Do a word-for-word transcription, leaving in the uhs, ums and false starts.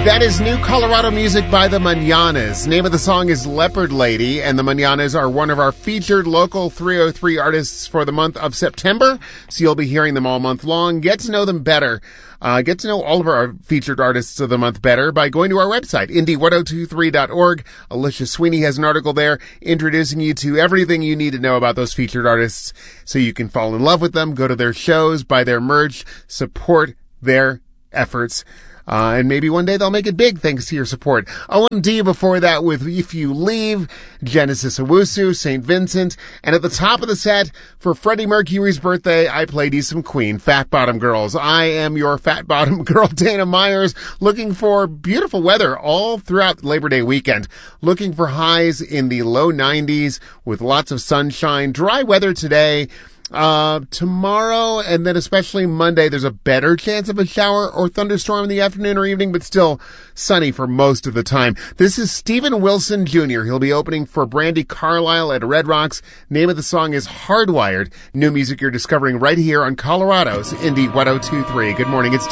That is new Colorado music by the Mananas. Name of the song is Leopard Lady, and the Mananas are one of our featured local three oh three artists for the month of September, so you'll be hearing them all month long. Get to know them better. Uh, get to know all of our featured artists of the month better by going to our website, indie ten twenty-three dot org. Alicia Sweeney has an article there introducing you to everything you need to know about those featured artists so you can fall in love with them, go to their shows, buy their merch, support their efforts. Uh, and maybe one day they'll make it big thanks to your support. O M D before that with If You Leave, Genesis Owusu, Saint Vincent. And at the top of the set, for Freddie Mercury's birthday, I played you some Queen, Fat Bottom Girls. I am your Fat Bottom Girl, Dana Myers, looking for beautiful weather all throughout Labor Day weekend. Looking for highs in the low nineties with lots of sunshine. Dry weather today. Uh, tomorrow and then especially Monday, there's a better chance of a shower or thunderstorm in the afternoon or evening, but still sunny for most of the time. This is Steven Wilson Junior He'll be opening for Brandi Carlile at Red Rocks. Name of the song is Hardwired. New music you're discovering right here on Colorado's Indie ten twenty-three. Good morning. It's